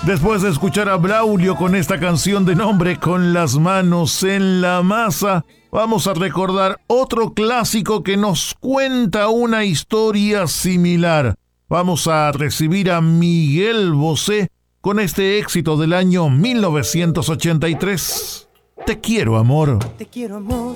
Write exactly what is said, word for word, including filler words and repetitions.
Después de escuchar a Braulio con esta canción de nombre Con las manos en la masa, vamos a recordar otro clásico que nos cuenta una historia similar. Vamos a recibir a Miguel Bosé con este éxito del año mil novecientos ochenta y tres. Te quiero, amor. Te quiero, amor.